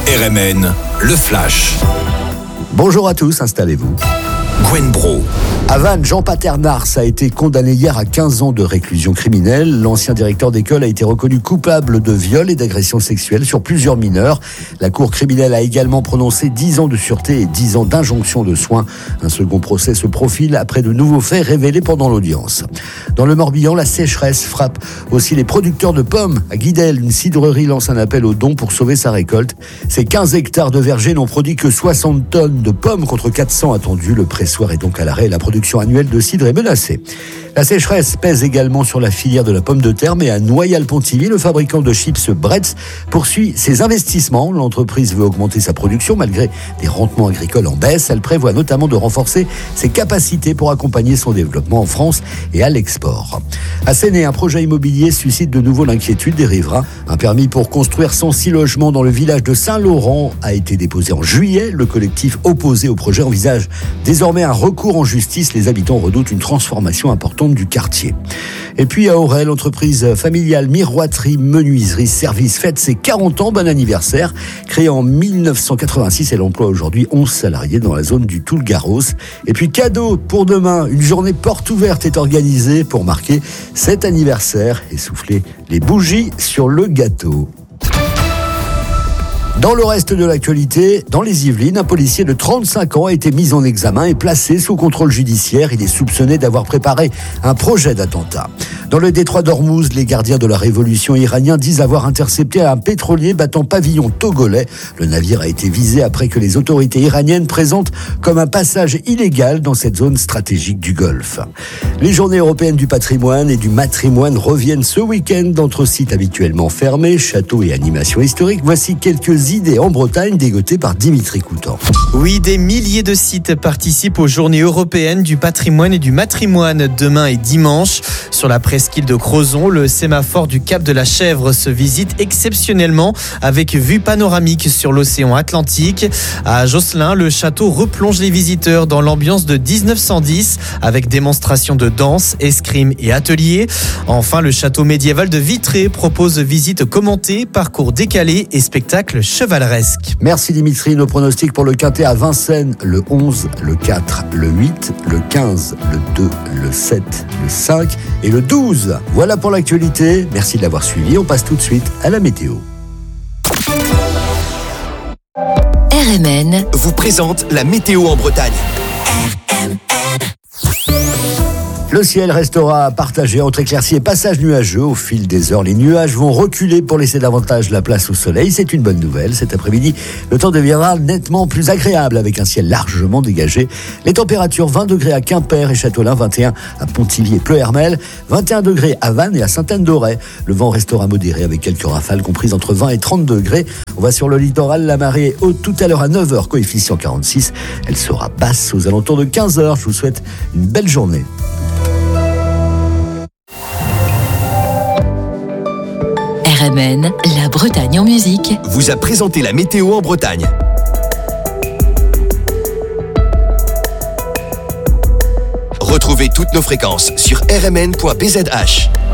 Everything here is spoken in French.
RMN, le Flash. Bonjour à tous, installez-vous. Gwen Bro. À Vannes, Jean Paternars a été condamné hier à 15 ans de réclusion criminelle. L'ancien directeur d'école a été reconnu coupable de viol et d'agression sexuelle sur plusieurs mineurs. La cour criminelle a également prononcé 10 ans de sûreté et 10 ans d'injonction de soins. Un second procès se profile après de nouveaux faits révélés pendant l'audience. Dans le Morbihan, la sécheresse frappe aussi les producteurs de pommes. À Guidel, une cidrerie lance un appel aux dons pour sauver sa récolte. Ces 15 hectares de vergers n'ont produit que 60 tonnes de pommes contre 400 attendues. Le pressoir est donc à l'arrêt. La production annuelle de cidre est menacée. La sécheresse pèse également sur la filière de la pomme de terre, mais à Noyal-Pontivy, le fabricant de chips Bretz poursuit ses investissements. L'entreprise veut augmenter sa production malgré des rendements agricoles en baisse. Elle prévoit notamment de renforcer ses capacités pour accompagner son développement en France et à l'export. À Séné, un projet immobilier suscite de nouveau l'inquiétude des riverains. Un permis pour construire 106 logements dans le village de Saint-Laurent a été déposé en juillet. Le collectif opposé au projet envisage désormais un recours en justice. Les habitants redoutent une transformation importante du quartier. Et puis à Auray, l'entreprise familiale Miroiterie Menuiserie Service fête ses 40 ans. Bon anniversaire. Créée en 1986, elle emploie aujourd'hui 11 salariés dans la zone du Toul-Garros. Et puis cadeau pour demain, une journée porte ouverte est organisée pour marquer cet anniversaire et souffler les bougies sur le gâteau. Dans le reste de l'actualité, dans les Yvelines, un policier de 35 ans a été mis en examen et placé sous contrôle judiciaire. Il est soupçonné d'avoir préparé un projet d'attentat. Dans le détroit d'Ormuz, les gardiens de la révolution iranienne disent avoir intercepté un pétrolier battant pavillon togolais. Le navire a été visé après que les autorités iraniennes présentent comme un passage illégal dans cette zone stratégique du Golfe. Les journées européennes du patrimoine et du matrimoine reviennent ce week-end d'entre sites habituellement fermés, châteaux et animations historiques. Voici quelques idées en Bretagne dégotées par Dimitri Coutan. Oui, des milliers de sites participent aux journées européennes du patrimoine et du matrimoine demain et dimanche. Sur la presqu'île de Crozon, le sémaphore du Cap de la Chèvre se visite exceptionnellement avec vue panoramique sur l'océan Atlantique. À Josselin, le château replonge les visiteurs dans l'ambiance de 1910 avec démonstration de danse, escrime et ateliers. Enfin, le château médiéval de Vitré propose visites commentées, parcours décalés et spectacles chevaleresques. Merci Dimitri. Nos pronostics pour le Quintet à Vincennes, le 11, le 4, le 8, le 15, le 2, le 7, le 5 et le 12. Voilà pour l'actualité. Merci de l'avoir suivi. On passe tout de suite à la météo. RMN vous présente la météo en Bretagne. Le ciel restera partagé entre éclaircies et passages nuageux au fil des heures. Les nuages vont reculer pour laisser davantage la place au soleil. C'est une bonne nouvelle. Cet après-midi, le temps deviendra nettement plus agréable avec un ciel largement dégagé. Les températures 20 degrés à Quimper et Châteaulin, 21 à Pontivy et Pleuhermel, 21 degrés à Vannes et à Sainte-Anne-d'Auray. Le vent restera modéré avec quelques rafales comprises entre 20 et 30 degrés. On va sur le littoral. La marée est haute tout à l'heure à 9h, coefficient 46. Elle sera basse aux alentours de 15h. Je vous souhaite une belle journée. RMN, la Bretagne en musique, vous a présenté la météo en Bretagne. Retrouvez toutes nos fréquences sur rmn.bzh.